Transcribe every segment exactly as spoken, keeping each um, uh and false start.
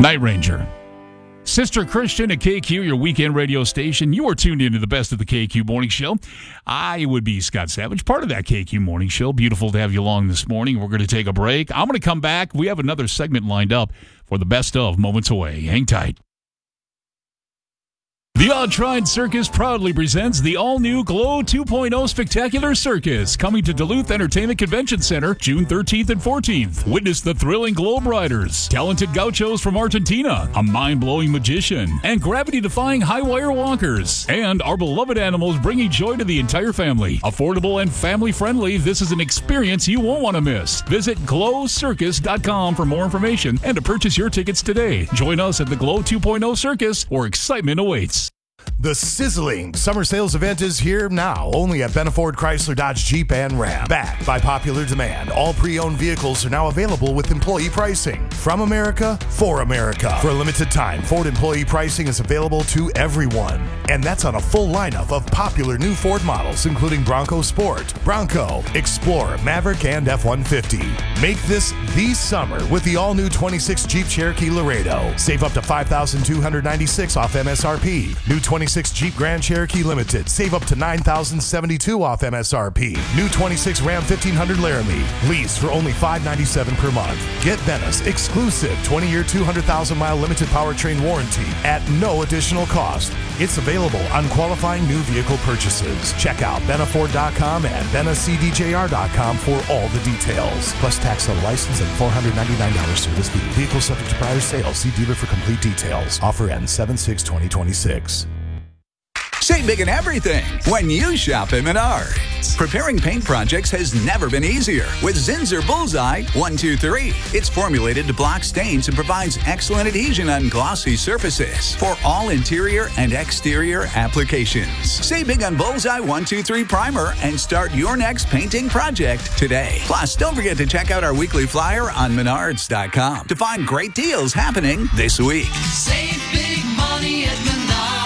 Night Ranger. Sister Christian at K Q, your weekend radio station. You are tuned into the best of the K Q Morning Show. I would be Scott Savage, part of that K Q Morning Show. Beautiful to have you along this morning. We're going to take a break. I'm going to come back. We have another segment lined up for the best of moments away. Hang tight. The Odd Tried Circus proudly presents the all-new Glow two point oh Spectacular Circus, coming to Duluth Entertainment Convention Center June thirteenth and fourteenth. Witness the thrilling Globe Riders, talented gauchos from Argentina, a mind-blowing magician, and gravity-defying high-wire walkers, and our beloved animals bringing joy to the entire family. Affordable and family-friendly, this is an experience you won't want to miss. Visit glow circus dot com for more information and to purchase your tickets today. Join us at the Glow two point oh Circus, where excitement awaits. The sizzling summer sales event is here now, only at Benaford Chrysler Dodge Jeep and Ram. Backed by popular demand, all pre-owned vehicles are now available with employee pricing. From America, for America. For a limited time, Ford employee pricing is available to everyone. And that's on a full lineup of popular new Ford models, including Bronco Sport, Bronco, Explorer, Maverick, and F one fifty. Make this the summer with the all-new twenty-six Jeep Cherokee Laredo. Save up to five thousand two hundred ninety-six dollars off M S R P. New twenty-six Jeep Grand Cherokee Limited. Save up to nine thousand seventy-two dollars off M S R P. New twenty-six Ram fifteen hundred Laramie. Lease for only five hundred ninety-seven dollars per month. Get Venice exclusive twenty-year, two hundred thousand mile limited powertrain warranty at no additional cost. It's available on qualifying new vehicle purchases. Check out benaford dot com and bena c d j r dot com for all the details. Plus tax on license and four hundred ninety-nine dollars service fee. Vehicle subject to prior sale. See dealer for complete details. Offer ends seven six twenty twenty-six. Save big in everything when you shop at Menards. Preparing paint projects has never been easier with Zinsser Bullseye one two three. It's formulated to block stains and provides excellent adhesion on glossy surfaces for all interior and exterior applications. Save big on Bullseye one two three Primer and start your next painting project today. Plus, don't forget to check out our weekly flyer on menards dot com to find great deals happening this week. Save big money at Menards.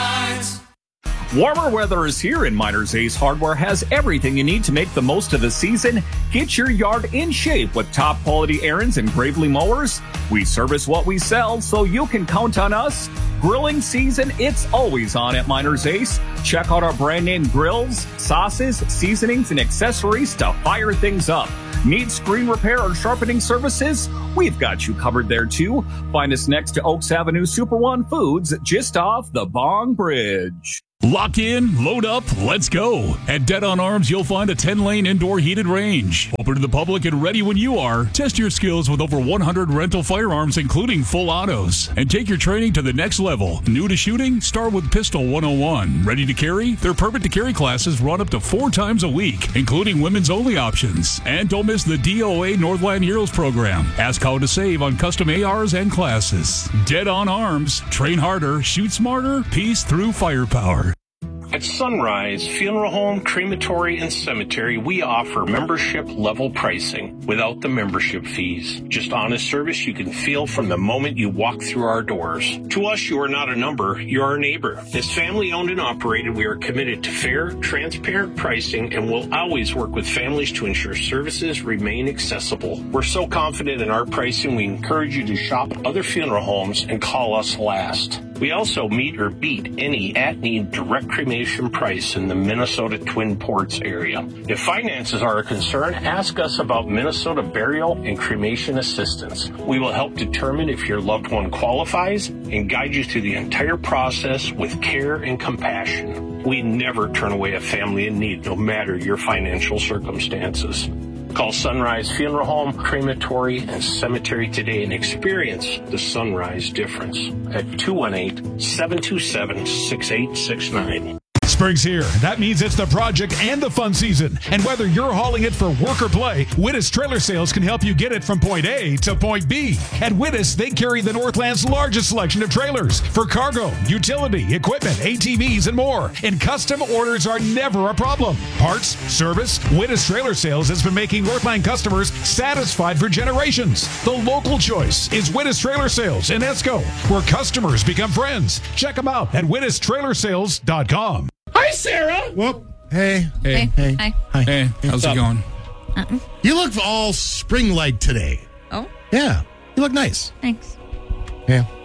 Warmer weather is here, and Miners Ace Hardware has everything you need to make the most of the season. Get your yard in shape with top quality Ariens and Gravely mowers. We service what we sell, so you can count on us. Grilling season, it's always on at Miners Ace. Check out our brand name grills, sauces, seasonings, and accessories to fire things up. Need screen repair or sharpening services? We've got you covered there too. Find us next to Oaks Avenue Super One Foods, just off the Bong Bridge. Lock in, load up, let's go. At Dead on Arms, you'll find a ten-lane indoor heated range. Open to the public and ready when you are. Test your skills with over one hundred rental firearms, including full autos. And take your training to the next level. New to shooting? Start with Pistol one oh one. Ready to carry? Their permit to carry classes run up to four times a week, including women's only options. And don't miss the D O A Northland Heroes program. Ask how to save on custom A Rs and classes. Dead on Arms. Train harder, shoot smarter, peace through firepower. At Sunrise Funeral Home, Crematory, and Cemetery, we offer membership-level pricing without the membership fees. Just honest service you can feel from the moment you walk through our doors. To us, you are not a number, you're our neighbor. As family-owned and operated, we are committed to fair, transparent pricing and will always work with families to ensure services remain accessible. We're so confident in our pricing, we encourage you to shop other funeral homes and call us last. We also meet or beat any at-need direct cremation price in the Minnesota Twin Ports area. If finances are a concern, ask us about Minnesota Burial and Cremation Assistance. We will help determine if your loved one qualifies and guide you through the entire process with care and compassion. We never turn away a family in need, no matter your financial circumstances. Call Sunrise Funeral Home, Crematory, and Cemetery today and experience the Sunrise difference at two one eight, seven two seven, six eight six nine. Spring's here. That means it's the project and the fun season. And whether you're hauling it for work or play, Wittis Trailer Sales can help you get it from point A to point B. At Wittis, they carry the Northland's largest selection of trailers for cargo, utility, equipment, A T Vs, and more. And custom orders are never a problem. Parts, service, Wittis Trailer Sales has been making Northland customers satisfied for generations. The local choice is Wittis Trailer Sales in Esco, where customers become friends. Check them out at wittis trailer sales dot com. Hi, Sarah. Whoop. Hey. Hey. Hey. Hey. Hi. Hey. How's it going? Uh-uh. You look all spring-like today. Oh? Yeah. You look nice. Thanks. Yeah.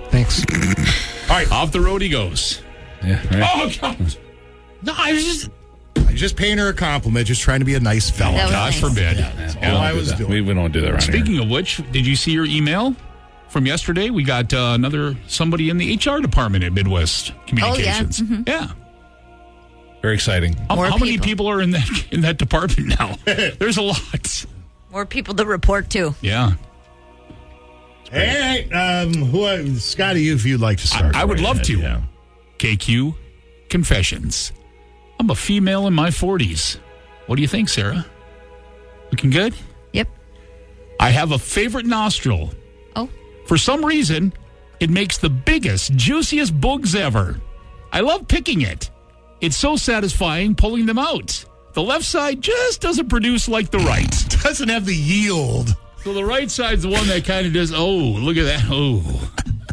Thanks. All right. Off the road he goes. Yeah, right. Oh, God. No, I was just... I was just paying her a compliment, just trying to be a nice fella. That was God nice. forbid. Yeah, that's We all don't I do was that. doing. We, we don't do that around Speaking here. of which, did you see your email from yesterday? We got uh, another somebody in the H R department at Midwest Communications. Oh, yeah. Yeah. Very exciting. How, More how many people. people are in that in that department now? There's a lot. More people to report to. Yeah. Hey, um, who, Scotty, if you'd like to start. I would right love ahead, to. yeah. K Q Confessions. I'm a female in my forties. What do you think, Sarah? Looking good? Yep. I have a favorite nostril. Oh. For some reason, it makes the biggest, juiciest bugs ever. I love picking it. It's so satisfying pulling them out. The left side just doesn't produce like the right. Doesn't have the yield. So the right side's the one that kind of does, oh, look at that. Oh.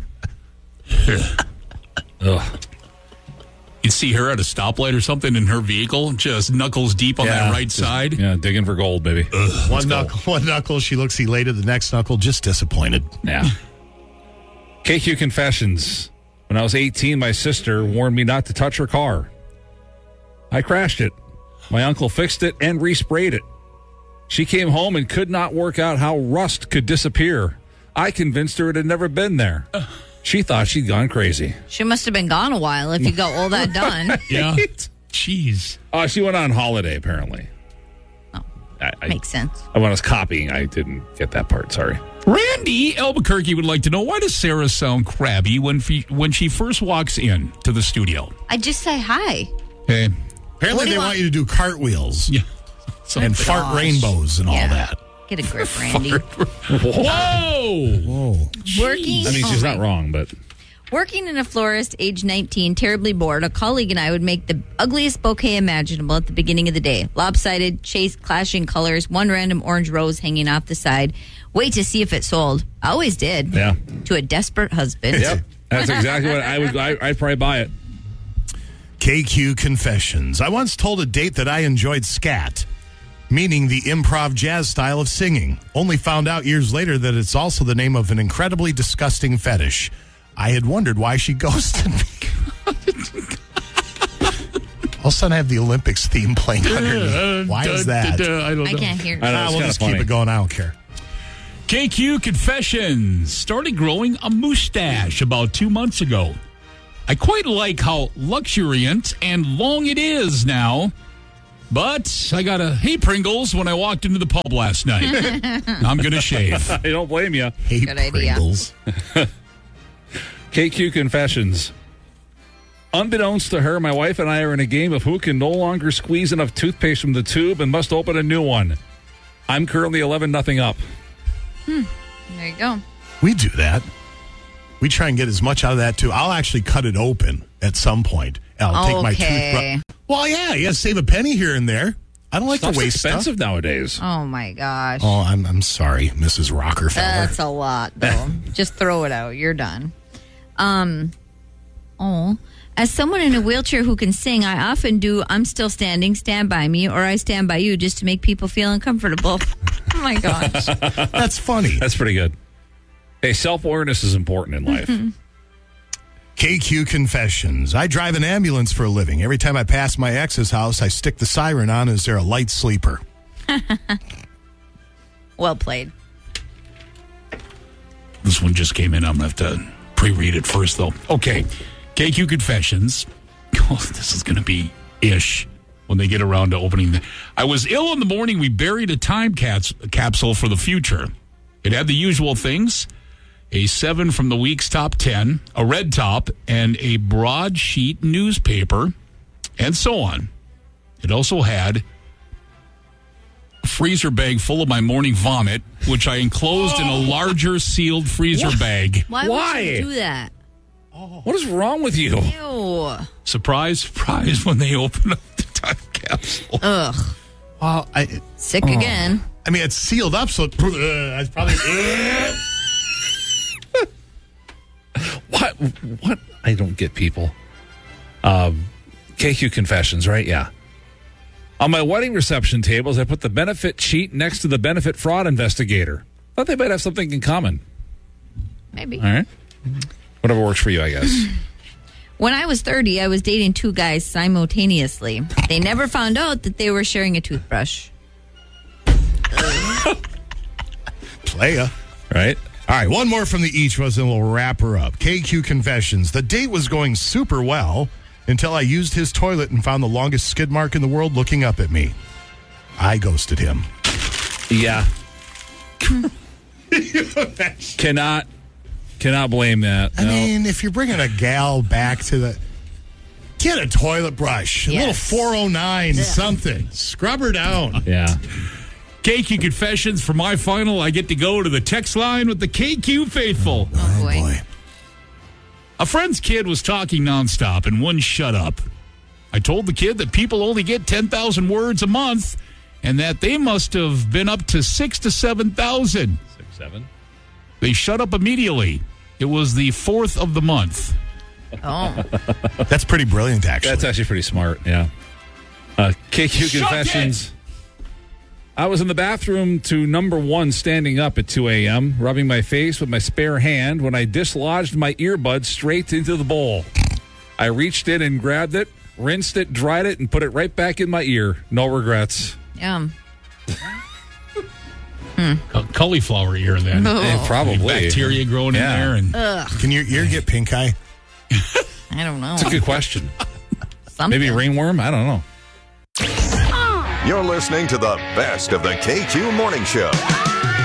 Ugh. You see her at a stoplight or something in her vehicle, just knuckles deep on that right just- side. Yeah, digging for gold, baby. One knuckle, one knuckle. She looks elated. The next knuckle, just disappointed. Yeah. K Q Confessions. When I was eighteen, my sister warned me not to touch her car. I crashed it. My uncle fixed it and resprayed it. She came home and could not work out how rust could disappear. I convinced her it had never been there. She thought she'd gone crazy. She must have been gone a while if you got all that done. Yeah. Jeez. Oh, she went on holiday, apparently. Oh, I, I, makes sense. when I was copying, I didn't get that part. Sorry. Randy Albuquerque would like to know, why does Sarah sound crabby when fe- when she first walks in to the studio? I just say hi. Okay. Apparently, What do they you want? want? you to do cartwheels Yeah. and fart Gosh. rainbows and all Yeah. that. Get a grip, Randy. Whoa! Whoa. Working. I mean, oh she's my- not wrong, but Working in a florist, age nineteen, terribly bored, a colleague and I would make the ugliest bouquet imaginable at the beginning of the day. Lopsided, chased, clashing colors, one random orange rose hanging off the side. Wait to see if it sold. Always did. yeah. To a desperate husband. Yep. That's exactly what I would. I, I'd probably buy it. K Q Confessions. I once told a date that I enjoyed scat, meaning the improv jazz style of singing. Only found out years later that it's also the name of an incredibly disgusting fetish. I had wondered why she ghosted me. All of a sudden, I have the Olympics theme playing underneath. Why is that? I don't know. I can't hear. I know, Ah, it's we'll kinda just funny. keep it going. I don't care. K Q Confessions started growing a mustache about two months ago. I quite like how luxuriant and long it is now. But I got a hey Pringles when I walked into the pub last night. I'm going to shave. I don't blame you. Hey, Good idea. Pringles. K Q Confessions. Unbeknownst to her, my wife and I are in a game of who can no longer squeeze enough toothpaste from the tube and must open a new one. I'm currently eleven nothing up. There you go. We do that. We try and get as much out of that, too. I'll actually cut it open at some point. I'll take my Okay. toothbrush. Well, yeah, you got to save a penny here and there. I don't like Stuff's to waste expensive stuff. nowadays. Oh my gosh. Oh, I'm I'm sorry, Missus Rockefeller. That's a lot, though. Just throw it out. You're done. Um. Oh. As someone in a wheelchair who can sing, I often do I'm Still Standing, Stand By Me, or I Stand By You just to make people feel uncomfortable. Oh my gosh. That's funny. That's pretty good. Hey, self-awareness is important in life. K Q Confessions. I drive an ambulance for a living. Every time I pass my ex's house, I stick the siren on as they're a light sleeper. Well played. This one just came in. I'm going to have to pre-read it first, though. Okay. K Q Confessions. Oh, this is going to be ish when they get around to opening. The, I was ill in the morning. We buried a time cats, capsule for the future. It had the usual things. A seven from the week's top ten, a red top, and a broadsheet newspaper, and so on. It also had a freezer bag full of my morning vomit, which I enclosed in a larger sealed freezer bag. Why, Why? would you do that? What is wrong with you? Ew. Surprise, surprise, when they open up the time capsule. Ugh. Well, I Sick again. I mean, it's sealed up, so uh, it's probably. What? What? I don't get people. Um, K Q Confessions, right? Yeah. On my wedding reception tables, I put the benefit cheat next to the benefit fraud investigator. Thought they might have something in common. Maybe. All right. Whatever works for you, I guess. When I was thirty, I was dating two guys simultaneously. They never found out that they were sharing a toothbrush. Playa. Right? All right, one more from the each of us, and we'll wrap her up. K Q Confessions. The date was going super well until I used his toilet and found the longest skid mark in the world looking up at me. I ghosted him. Yeah. cannot, cannot blame that. I no. mean, if you're bringing a gal back to the... Get a toilet brush. A Yes. little four oh nine, something. Scrub her down. Yeah. K Q Confessions for my final. I get to go to the text line with the K Q faithful. Oh, boy. Boy. A friend's kid was talking nonstop and wouldn't shut up. I told the kid that people only get ten thousand words a month and that they must have been up to six to seven thousand. Six, seven. They shut up immediately. It was the fourth of the month. Oh. That's pretty brilliant, actually. That's actually pretty smart, yeah. Uh, K Q Shut Confessions. I was in the bathroom to number one standing up at two a.m., rubbing my face with my spare hand when I dislodged my earbud straight into the bowl. I reached in and grabbed it, rinsed it, dried it, and put it right back in my ear. No regrets. Yum. A cauliflower ear then. No. Eh, probably. Bacteria growing Yeah. in there. And Ugh. Can your ear get pink eye? I don't know. That's a good question. Something. Maybe ringworm? I don't know. You're listening to the best of the K Q Morning Show.